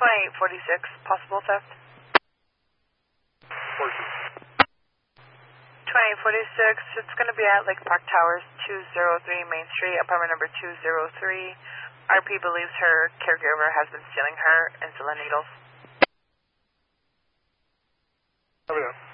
2846, possible theft. 2846, it's going to be at Lake Park Towers, 203 Main Street, apartment number 203. RP believes her caregiver has been stealing her insulin needles. Over there.